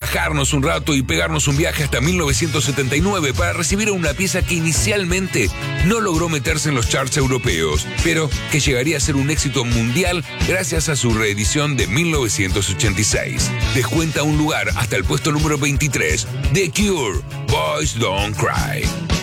relajarnos un rato y pegarnos un viaje hasta 1979 para recibir a una pieza que inicialmente no logró meterse en los charts europeos, pero que llegaría a ser un éxito mundial gracias a su reedición de 1986. Descuenta un lugar hasta el puesto número 23, The Cure, Boys Don't Cry.